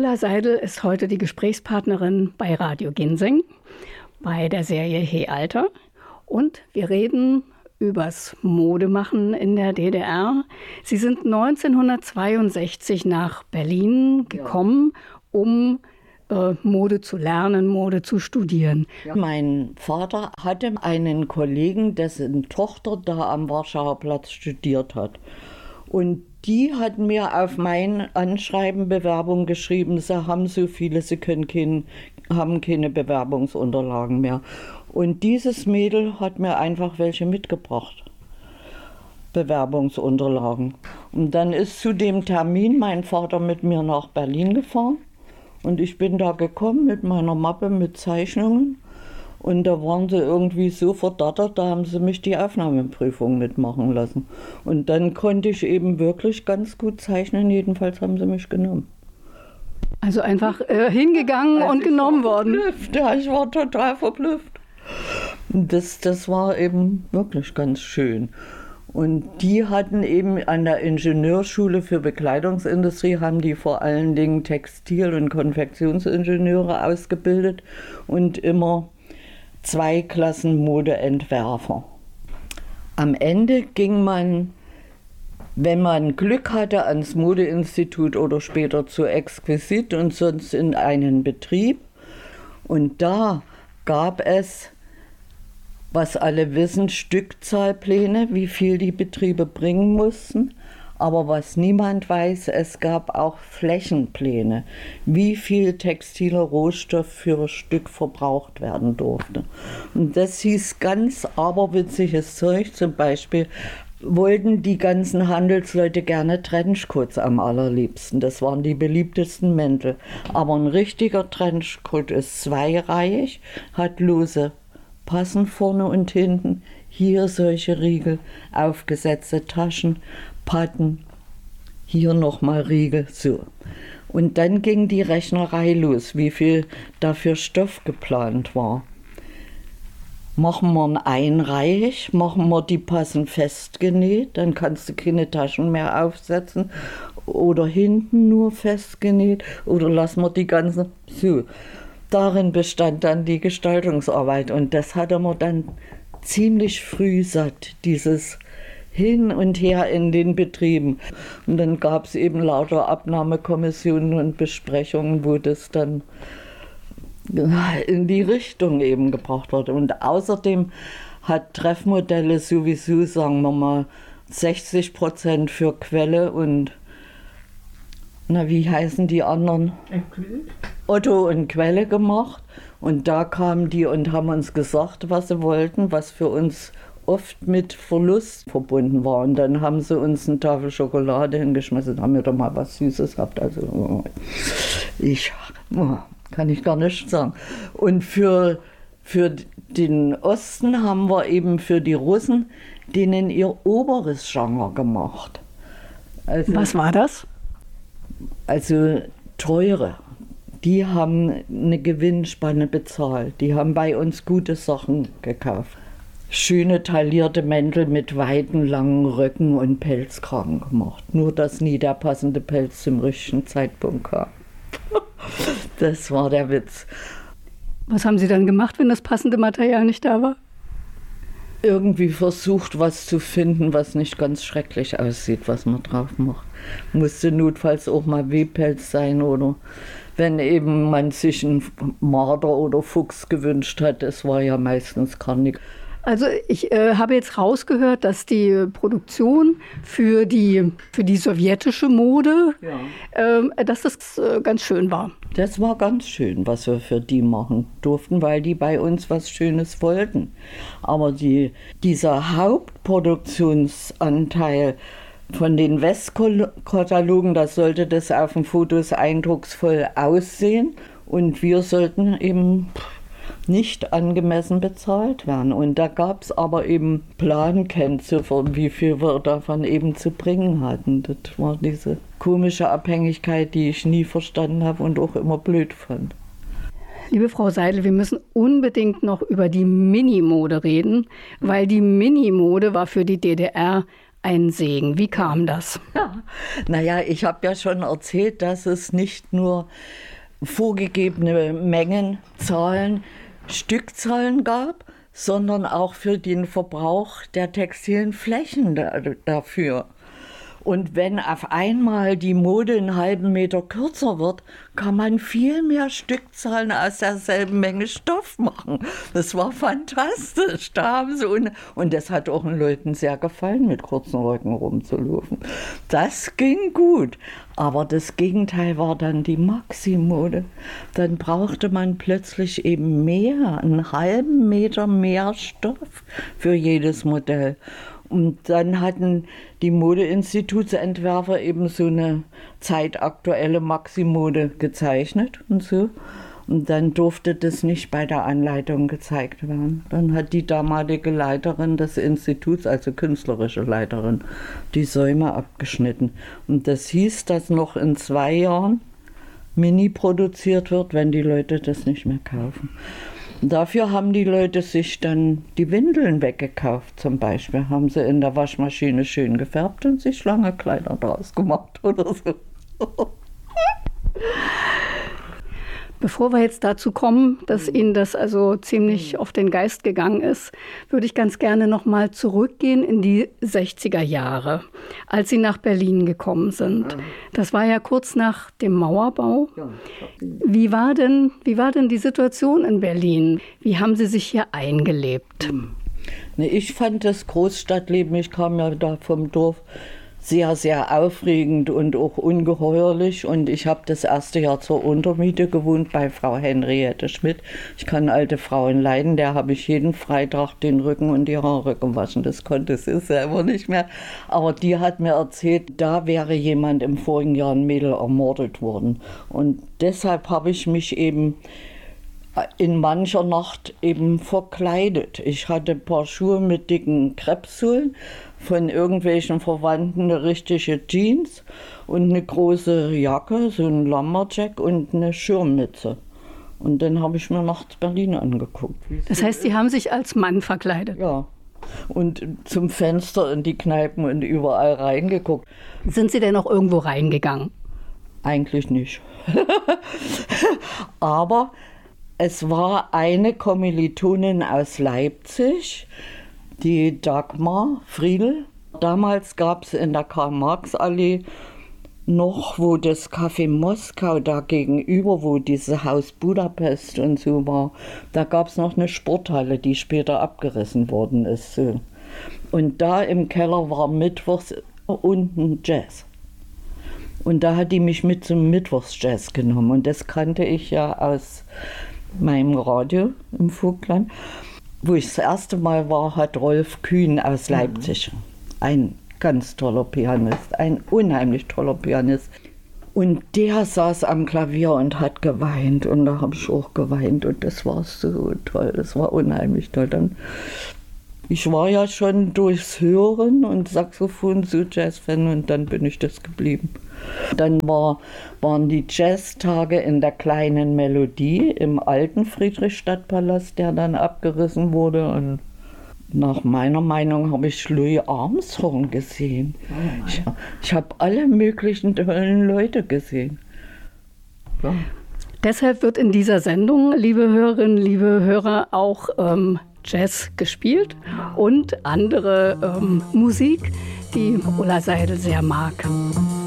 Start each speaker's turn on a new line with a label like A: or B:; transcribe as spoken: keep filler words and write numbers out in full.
A: Ulla Seidel ist heute die Gesprächspartnerin bei Radio Ginseng, bei der Serie Hey Alter. Und wir reden übers Modemachen in der D D R. Sie sind neunzehnhundertzweiundsechzig nach Berlin gekommen, um äh, Mode zu lernen, Mode zu studieren.
B: Ja. Mein Vater hatte einen Kollegen, dessen Tochter da am Warschauer Platz studiert hat. Und die hat mir auf mein Anschreiben Bewerbung geschrieben, sie haben so viele, sie können kein, haben keine Bewerbungsunterlagen mehr. Und dieses Mädel hat mir einfach welche mitgebracht, Bewerbungsunterlagen. Und dann ist zu dem Termin mein Vater mit mir nach Berlin gefahren. Und ich bin da gekommen mit meiner Mappe mit Zeichnungen. Und da waren sie irgendwie so verdattert, da haben sie mich die Aufnahmeprüfung mitmachen lassen. Und dann konnte ich eben wirklich ganz gut zeichnen, jedenfalls haben sie mich genommen.
A: Also einfach äh, hingegangen also und genommen worden.
B: Verblüfft. Ja, ich war total verblüfft. Das, das war eben wirklich ganz schön. Und die hatten eben an der Ingenieurschule für Bekleidungsindustrie, haben die vor allen Dingen Textil- und Konfektionsingenieure ausgebildet und immer zwei Klassen Modeentwerfer. Am Ende ging man, wenn man Glück hatte, ans Modeinstitut oder später zur Exquisit und sonst in einen Betrieb. Und da gab es, was alle wissen, Stückzahlpläne, wie viel die Betriebe bringen mussten. Aber was niemand weiß, es gab auch Flächenpläne, wie viel textiler Rohstoff für Stück verbraucht werden durfte. Und das hieß ganz aberwitziges Zeug, zum Beispiel wollten die ganzen Handelsleute gerne Trenchcoats am allerliebsten. Das waren die beliebtesten Mäntel. Aber ein richtiger Trenchcoat ist zweireihig, hat lose Passen vorne und hinten, hier solche Riegel, aufgesetzte Taschen, Patten, hier nochmal Riegel, so. Und dann ging die Rechnerei los, wie viel dafür Stoff geplant war. Machen wir ein einreihig, machen wir die Passen festgenäht, dann kannst du keine Taschen mehr aufsetzen. Oder hinten nur festgenäht, oder lassen wir die ganzen, so. Darin bestand dann die Gestaltungsarbeit und das hatte man dann ziemlich früh satt, dieses Hin und Her in den Betrieben. Und dann gab es eben lauter Abnahmekommissionen und Besprechungen, wo das dann in die Richtung eben gebracht wurde. Und außerdem hat Treffmodelle sowieso, sagen wir mal, sechzig Prozent für Quelle und, na, wie heißen die anderen? Otto und Quelle gemacht. Und da kamen die und haben uns gesagt, was sie wollten, was für uns oft mit Verlust verbunden war. Und dann haben sie uns eine Tafel Schokolade hingeschmissen, haben wir doch mal was Süßes gehabt. Also ich, kann ich gar nicht sagen. Und für, für den Osten haben wir eben für die Russen denen ihr oberes Genre gemacht.
A: Also, was war das?
B: Also teure. Die haben eine Gewinnspanne bezahlt. Die haben bei uns gute Sachen gekauft. Schöne taillierte Mäntel mit weiten, langen Röcken und Pelzkragen gemacht. Nur, dass nie der passende Pelz zum richtigen Zeitpunkt kam. Das war der Witz.
A: Was haben Sie dann gemacht, wenn das passende Material nicht da war?
B: Irgendwie versucht, was zu finden, was nicht ganz schrecklich aussieht, was man drauf macht. Musste notfalls auch mal Wehpelz sein oder wenn eben man sich einen Marder oder Fuchs gewünscht hat, das war ja meistens Karnik.
A: Also ich äh, habe jetzt rausgehört, dass die Produktion für die, für die sowjetische Mode, ja. äh, dass das äh, ganz schön war.
B: Das war ganz schön, was wir für die machen durften, weil die bei uns was Schönes wollten. Aber die, dieser Hauptproduktionsanteil von den Westkatalogen, da sollte das auf den Fotos eindrucksvoll aussehen und wir sollten eben nicht angemessen bezahlt werden. Und da gab es aber eben Plankennziffern, wie viel wir davon eben zu bringen hatten. Das war diese komische Abhängigkeit, die ich nie verstanden habe und auch immer blöd fand.
A: Liebe Frau Seidel, wir müssen unbedingt noch über die Minimode reden, weil die Minimode war für die D D R ein Segen. Wie kam das?
B: Ja. Naja, ich habe ja schon erzählt, dass es nicht nur vorgegebene Mengen, Zahlen, Stückzahlen gab, sondern auch für den Verbrauch der textilen Flächen da, dafür. Und wenn auf einmal die Mode einen halben Meter kürzer wird, kann man viel mehr Stückzahlen aus derselben Menge Stoff machen. Das war fantastisch. Da haben sie un- Und das hat auch den Leuten sehr gefallen, mit kurzen Röcken rumzulaufen. Das ging gut. Aber das Gegenteil war dann die Maximode. Dann brauchte man plötzlich eben mehr, einen halben Meter mehr Stoff für jedes Modell. Und dann hatten die Modeinstitutsentwerfer eben so eine zeitaktuelle Maximode gezeichnet und so. Und dann durfte das nicht bei der Anleitung gezeigt werden. Dann hat die damalige Leiterin des Instituts, also künstlerische Leiterin, die Säume abgeschnitten. Und das hieß, dass noch in zwei Jahren Mini produziert wird, wenn die Leute das nicht mehr kaufen. Dafür haben die Leute sich dann die Windeln weggekauft, zum Beispiel. Haben sie in der Waschmaschine schön gefärbt und sich lange Kleider draus gemacht oder so.
A: Bevor wir jetzt dazu kommen, dass Ihnen das also ziemlich auf den Geist gegangen ist, würde ich ganz gerne noch mal zurückgehen in die sechziger Jahre, als Sie nach Berlin gekommen sind. Das war ja kurz nach dem Mauerbau. Wie war denn, wie war denn die Situation in Berlin? Wie haben Sie sich hier eingelebt?
B: Ich fand das Großstadtleben, ich kam ja da vom Dorf, sehr, sehr aufregend und auch ungeheuerlich. Und ich habe das erste Jahr zur Untermiete gewohnt bei Frau Henriette Schmidt. Ich kann alte Frauen leiden, der habe ich jeden Freitag den Rücken und die Haare gewaschen. Das konnte sie selber nicht mehr. Aber die hat mir erzählt, da wäre jemand im vorigen Jahr, ein Mädel, ermordet worden. Und deshalb habe ich mich eben in mancher Nacht eben verkleidet. Ich hatte ein paar Schuhe mit dicken Kreppsohlen, von irgendwelchen Verwandten eine richtige Jeans und eine große Jacke, so ein Lumberjack und eine Schirmmütze. Und dann habe ich mir nachts Berlin angeguckt.
A: Das heißt, Sie haben sich als Mann verkleidet?
B: Ja. Und zum Fenster in die Kneipen und überall reingeguckt.
A: Sind Sie denn auch irgendwo reingegangen?
B: Eigentlich nicht. Aber es war eine Kommilitonin aus Leipzig, die Dagmar Friedl. Damals gab es in der Karl-Marx-Allee noch, wo das Café Moskau da gegenüber, wo dieses Haus Budapest und so war, da gab es noch eine Sporthalle, die später abgerissen worden ist. So. Und da im Keller war mittwochs unten Jazz. Und da hat die mich mit zum Mittwochsjazz genommen. Und das kannte ich ja aus meinem Radio im Vogtland. Wo ich das erste Mal war, hat Rolf Kühn aus Leipzig, ein ganz toller Pianist, ein unheimlich toller Pianist. Und der saß am Klavier und hat geweint und da habe ich auch geweint und das war so toll, das war unheimlich toll. Dann, ich war ja schon durchs Hören und Saxophon so Jazzfan und dann bin ich das geblieben. Dann war, waren die Jazztage in der kleinen Melodie im alten Friedrichstadtpalast, der dann abgerissen wurde. Und nach meiner Meinung habe ich Louis Armstrong gesehen. Oh ich ich habe alle möglichen tollen Leute gesehen. Ja.
A: Deshalb wird in dieser Sendung, liebe Hörerinnen, liebe Hörer, auch ähm, Jazz gespielt und andere ähm, Musik, die Ulla Seidel sehr mag.